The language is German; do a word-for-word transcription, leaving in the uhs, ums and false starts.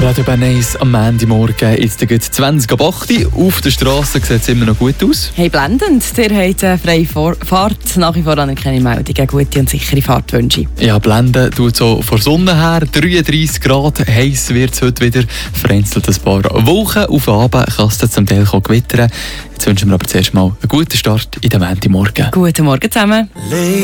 Radio Bern eins am Montagmorgen, jetzt geht es zwanzig ab acht. Auf der Straße sieht es immer noch gut aus. Hey, blendend. Ihr habt eine freie Vor- Fahrt. Nach wie vor an keine Meldungen. Gute und sichere Fahrtwünsche. Ja, blenden tut so von Sonne her. dreiunddreissig Grad, heiß wird es heute wieder. Vereinzelt ein paar Wolken. Auf den Abend kann es zum Teil gewittern. Jetzt wünschen wir aber zuerst mal einen guten Start in den Montagmorgen. Guten Morgen zusammen.